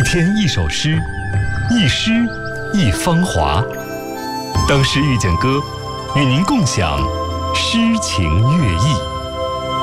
天一首诗，一诗一芳华。当诗遇见歌，与您共享诗情乐意。